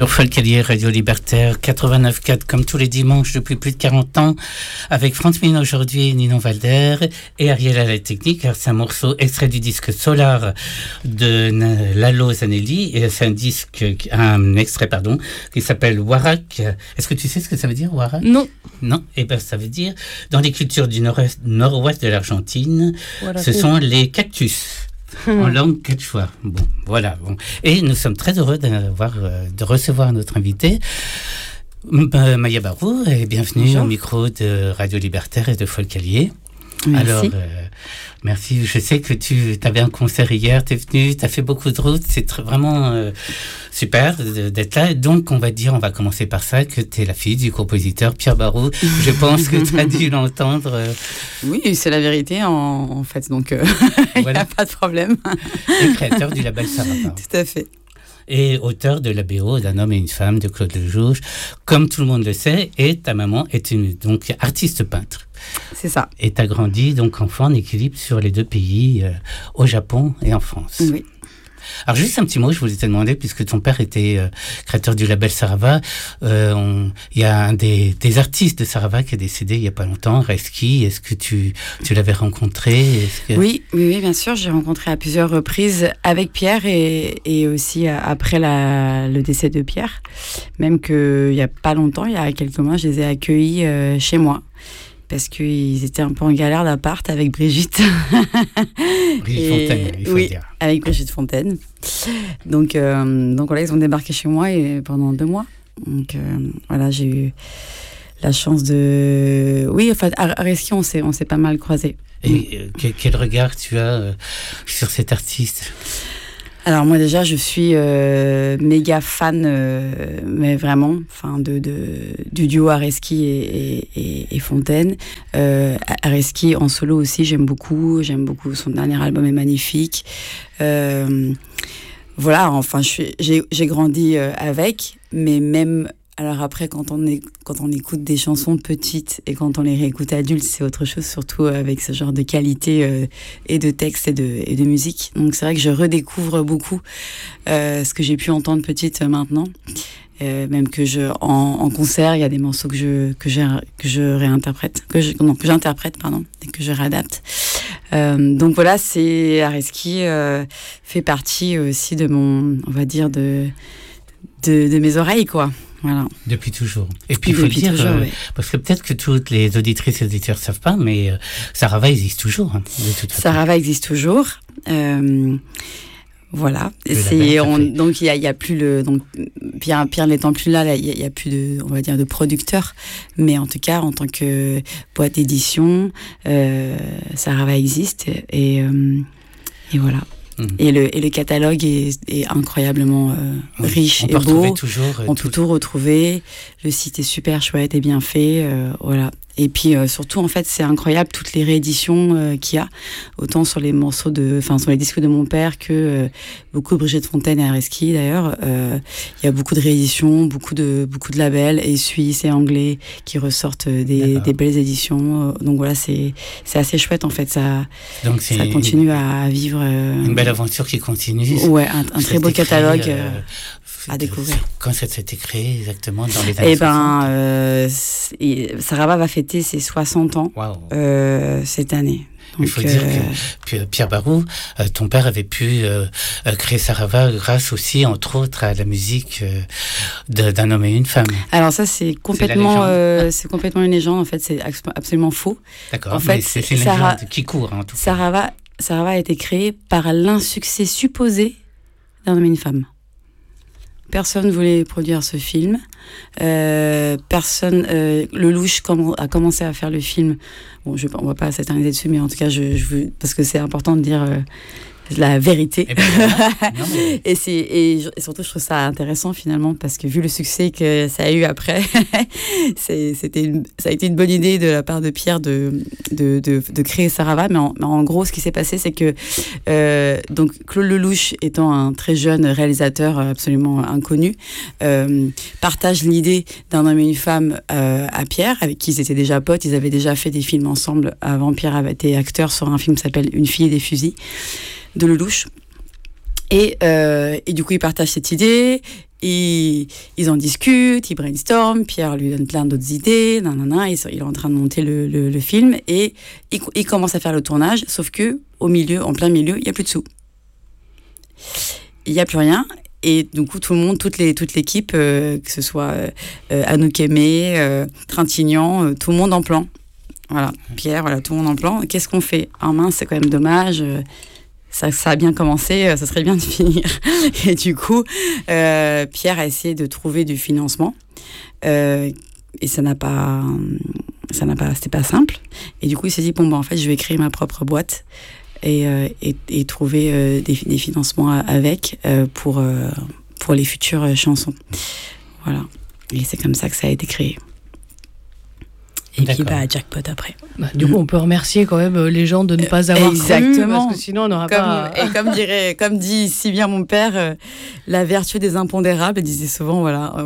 Sur Folcalier, Radio Libertaire, 89.4, comme tous les dimanches depuis plus de 40 ans, avec France Mine aujourd'hui, Ninon Valder et Ariel à la technique. C'est un morceau extrait du disque Solar de Lalo Zanelli, et c'est un extrait, qui s'appelle Warak. Est-ce que tu sais ce que ça veut dire, Warak? Non. Non? Eh bien, ça veut dire, dans les cultures du nord-ouest de l'Argentine, ce sont les cactus. En langue quechua. Bon, voilà. Bon. Et nous sommes très heureux de recevoir notre invité, Maya Barou, et bienvenue. Bonjour. Au micro de Radio Libertaire et de Folcalier. Merci. Alors, merci. Je sais que tu avais un concert hier, tu es venu, tu as fait beaucoup de routes, c'est vraiment super d'être là. Donc, on va commencer par ça, que tu es la fille du compositeur Pierre Barou. Je pense que tu as dû l'entendre. Oui, c'est la vérité, en fait, donc il n'y a pas de problème. Et créateur du label Sarava. Tout à fait. Et auteur de la BO d'Un homme et une femme de Claude Lelouch, comme tout le monde le sait, et ta maman est donc artiste peintre. C'est ça. Et tu as grandi donc enfant en équilibre sur les deux pays, au Japon et en France. Oui. Alors juste un petit mot, je voulais te demander, puisque ton père était créateur du label Sarava, il y a un des artistes de Sarava qui est décédé il n'y a pas longtemps, Reski. Est-ce que tu l'avais rencontré? Oui, bien sûr, j'ai rencontré à plusieurs reprises avec Pierre et aussi après le décès de Pierre. Même qu'il n'y a pas longtemps, il y a quelques mois, je les ai accueillis Fontaine, chez moi. Parce qu'ils étaient un peu en galère d'appart avec Brigitte. Brigitte Fontaine, il faut dire. Avec Brigitte Fontaine. Donc voilà, ils ont débarqué chez moi pendant 2 mois. Donc voilà, j'ai eu la chance de... Oui, enfin, à Reski, on s'est pas mal croisés. Et quel regard tu as sur cet artiste ? Alors moi déjà je suis méga fan, mais vraiment, du duo Areski et Fontaine. Areski en solo aussi j'aime beaucoup son dernier album est magnifique. Voilà, enfin j'ai grandi avec, mais même alors après quand on écoute des chansons petites et quand on les réécoute adultes, c'est autre chose, surtout avec ce genre de qualité et de texte et de musique. Donc c'est vrai que je redécouvre beaucoup ce que j'ai pu entendre petite maintenant. Même que en concert, il y a des morceaux que je réinterprète, que j'interprète et que je réadapte. Donc voilà, c'est Areski fait partie aussi de mon, on va dire de mes oreilles, quoi. Voilà. Depuis toujours. Et puis il faut le dire, oui. Parce que peut-être que toutes les auditrices et auditeurs ne savent pas, mais Sarava existe toujours. Hein, Sarava existe toujours. Voilà. Donc il y a plus donc Pierre n'étant plus là, il y a plus de, on va dire, de producteurs, mais en tout cas en tant que boîte d'édition, Sarava existe et voilà. Et le catalogue est incroyablement riche et beau. On peut tout retrouver. Le site est super chouette et bien fait. Voilà. Et puis surtout, en fait, c'est incroyable toutes les rééditions qu'il y a, autant sur les morceaux sur les disques de mon père que beaucoup de Brigitte Fontaine et Areski d'ailleurs. Il y a beaucoup de rééditions, beaucoup de labels et suisses et anglais qui ressortent des belles éditions. Donc voilà, c'est assez chouette en fait. Ça continue à vivre. Une belle aventure qui continue. Ouais, un très beau catalogue. À découvrir. Quand ça s'était créé exactement dans les années 60? Sarava va fêter ses 60 ans cette année. Donc, il faut dire que Pierre Barou, ton père avait pu créer Sarava grâce aussi, entre autres, à la musique d'Un homme et une femme. Alors ça, c'est complètement une légende. En fait, c'est absolument faux. D'accord, en fait, c'est une légende qui court. En tout cas. Sarava a été créé par l'insuccès supposé d'Un homme et une femme. Personne ne voulait produire ce film. Lelouch a commencé à faire le film. Bon, on va pas s'éterniser dessus, mais en tout cas, parce que c'est important de dire la vérité. Et surtout, je trouve ça intéressant finalement, parce que vu le succès que ça a eu après, ça a été une bonne idée de la part de Pierre de créer Sarava. Mais en gros, ce qui s'est passé, c'est que donc Claude Lelouch, étant un très jeune réalisateur absolument inconnu, partage l'idée d'Un homme et une femme à Pierre, avec qui ils étaient déjà potes. Ils avaient déjà fait des films ensemble avant. Pierre avait été acteur sur un film qui s'appelle Une fille et des fusils de Lelouch. Et du coup, ils partagent cette idée. Ils en discutent, ils brainstorment. Pierre lui donne plein d'autres idées. Il est en train de monter le film et il commence à faire le tournage. Sauf que en plein milieu, il y a plus de sous. Il y a plus rien. Et du coup, tout le monde, toute l'équipe, que ce soit Anouk Aimé, Trintignant, tout le monde en plan. Voilà, Pierre, voilà, tout le monde en plan. Qu'est-ce qu'on fait ? Ah mince, c'est quand même dommage. Ça a bien commencé, ça serait bien de finir. Et du coup, Pierre a essayé de trouver du financement. Et c'était pas simple. Et du coup, il s'est dit, en fait, je vais créer ma propre boîte et trouver des financements avec pour les futures chansons. Voilà. Et c'est comme ça que ça a été créé. Et puis jackpot après. Du coup, on peut remercier quand même les gens de ne pas avoir exactement cru, parce que sinon on n'aura pas. Et comme dit si bien mon père, la vertu des impondérables. Il disait souvent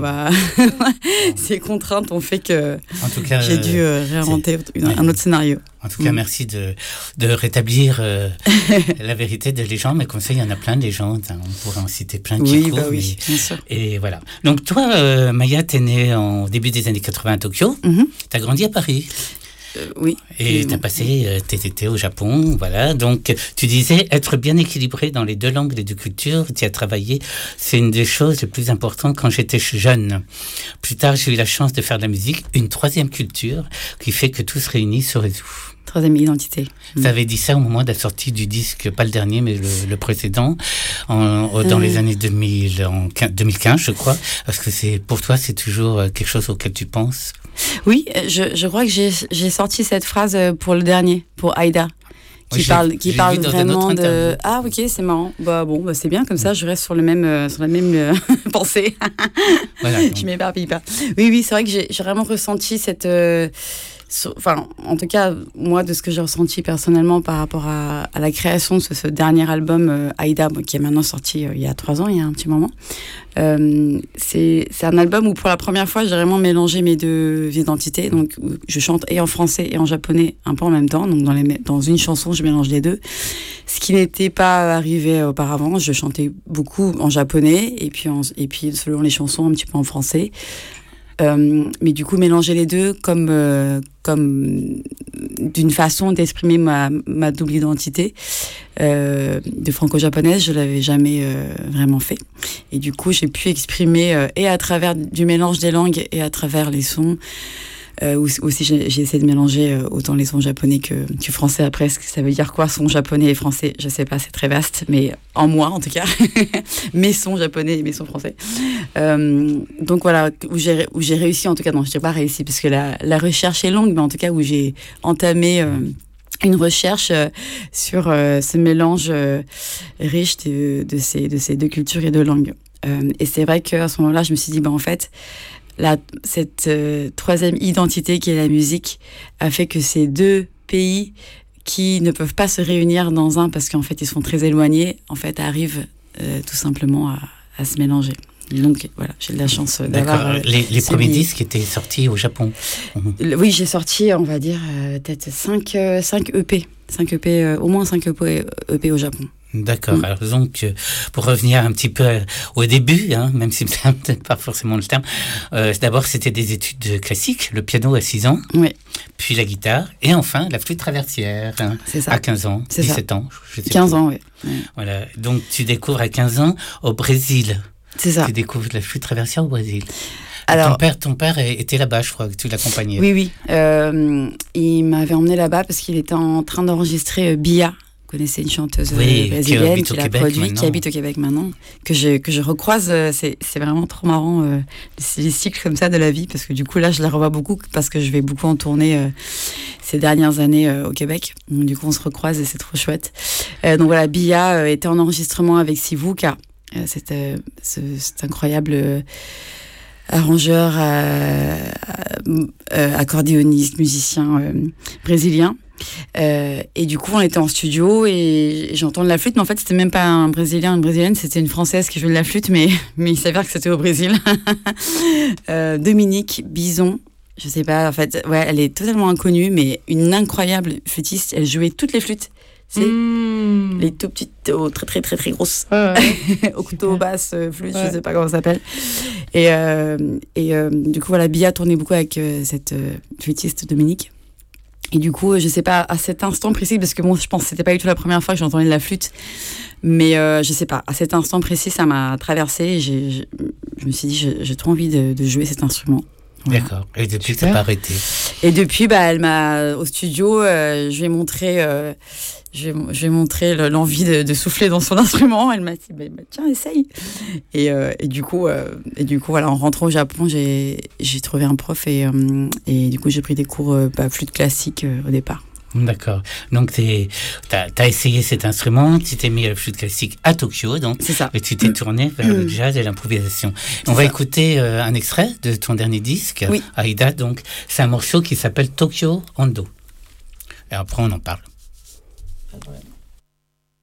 ces contraintes ont fait que j'ai dû réinventer un autre scénario. En tout cas, merci de rétablir la vérité de légende, mais comme ça, il y en a plein de légendes. On pourrait en citer plein qui courent. Oui, bien sûr. Et voilà. Donc toi, Maya, t'es née au début des années 80 à Tokyo. Mm-hmm. T'as grandi à Paris. Oui. Et t'as passé tes étés au Japon, voilà. Donc, tu disais être bien équilibré dans les deux langues, les deux cultures. Tu as travaillé. C'est une des choses les plus importantes quand j'étais jeune. Plus tard, j'ai eu la chance de faire de la musique, une troisième culture qui fait que tout se réunit, se résout. Troisième identité. Tu avais dit ça au moment de la sortie du disque, pas le dernier, mais le précédent, dans les années 2015, je crois. Parce que pour toi, c'est toujours quelque chose auquel tu penses. Oui, je crois que j'ai sorti cette phrase pour le dernier, pour Aïda, qui parle vraiment de. Ah ok, c'est marrant. C'est bien comme ça, je reste sur la même pensée. Voilà, je m'éparpille pas. Oui, c'est vrai que j'ai vraiment ressenti cette. En tout cas, moi, de ce que j'ai ressenti personnellement par rapport à la création de ce dernier album, Aïda, qui est maintenant sorti il y a 3 ans, il y a un petit moment. C'est un album où, pour la première fois, j'ai vraiment mélangé mes deux identités. Donc, je chante et en français et en japonais un peu en même temps. Donc, dans une chanson, je mélange les deux. Ce qui n'était pas arrivé auparavant. Je chantais beaucoup en japonais et puis selon les chansons, un petit peu en français. Mais du coup, mélanger les deux comme d'une façon d'exprimer ma double identité de franco-japonaise, je l'avais jamais vraiment fait. Et du coup, j'ai pu exprimer et à travers du mélange des langues et à travers les sons. Aussi, j'ai essayé de mélanger autant les sons japonais que français. Après, ça veut dire quoi, son japonais et français? Je sais pas, c'est très vaste, mais en moi, en tout cas, mes sons japonais et mes sons français. Donc voilà, où j'ai réussi, en tout cas, non, je dirais pas réussi, parce que la recherche est longue, mais en tout cas, où j'ai entamé une recherche sur ce mélange riche de ces deux cultures et deux langues. Et c'est vrai qu'à ce moment-là, je me suis dit, en fait, cette troisième identité qui est la musique a fait que ces deux pays qui ne peuvent pas se réunir dans un parce qu'en fait ils sont très éloignés, en fait arrivent tout simplement à se mélanger. Donc voilà, j'ai de la chance d'avoir... Les premiers disques étaient sortis au Japon. Oui, j'ai sorti, on va dire, peut-être 5 EP. 5 EP, au moins 5 EP au Japon. D'accord. Alors donc, pour revenir un petit peu au début, même si c'est peut-être pas forcément le terme, d'abord c'était des études classiques, le piano à 6 ans, oui. Puis la guitare, et enfin la flûte traversière c'est ça. À 15 ans, c'est 17 ça. ans. Je sais 15 ans, oui. Voilà. Donc tu découvres à 15 ans au Brésil. C'est ça. Tu découvres la flûte traversière au Brésil. Alors, ton père était là-bas, je crois, que tu l'accompagnais. Oui. Il m'avait emmené là-bas parce qu'il était en train d'enregistrer Bia. Vous connaissez une chanteuse brésilienne qui l'a produit, qui habite au Québec maintenant, que je recroise. C'est vraiment trop marrant, les cycles comme ça de la vie, parce que du coup là je la revois beaucoup parce que je vais beaucoup en tournée ces dernières années au Québec. Donc du coup on se recroise et c'est trop chouette. Donc voilà, Bia était en enregistrement avec Sivuca, cet incroyable arrangeur, accordéoniste, musicien brésilien. Et du coup on était en studio et j'entends de la flûte, mais en fait c'était même pas un Brésilien, une Brésilienne, c'était une Française qui jouait de la flûte, mais il s'avère que c'était au Brésil. Dominique Bison, je sais pas, en fait, ouais, elle est totalement inconnue, mais une incroyable flûtiste. Elle jouait toutes les flûtes C'est les tout petites, très très très très grosses, octo, basse, flûte, je sais pas comment ça s'appelle. Et du coup voilà, Bia tournait beaucoup avec cette flûtiste Dominique. Et du coup, je sais pas à cet instant précis, parce que bon, je pense que c'était pas du tout la première fois que j'entendais de la flûte, mais je sais pas, à cet instant précis, ça m'a traversée. Et je me suis dit, j'ai trop envie de jouer cet instrument. Voilà. D'accord. Et depuis, t'as pas arrêté. Et depuis, elle m'a au studio, je lui ai montré, l'envie de souffler dans son instrument. Elle m'a dit, tiens, essaye. Et du coup, voilà, en rentrant au Japon, j'ai trouvé un prof et du coup, j'ai pris des cours flûte classique au départ. D'accord. Donc, t'as essayé cet instrument, tu t'es mis à la flûte classique à Tokyo, donc. C'est ça. Et tu t'es tourné vers le jazz et l'improvisation. On va écouter un extrait de ton dernier disque, oui. Aida. Donc, c'est un morceau qui s'appelle Tokyo Hondo. Et après, on en parle.